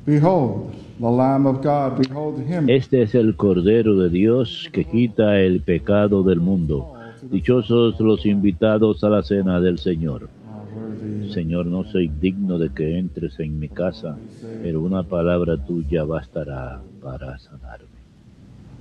Behold, the Lamb of God, behold him. Este es el Cordero de Dios que quita el pecado del mundo. Dichosos los invitados a la cena del Señor. Señor, no soy digno de que entres en mi casa, pero una palabra tuya bastará para sanarme.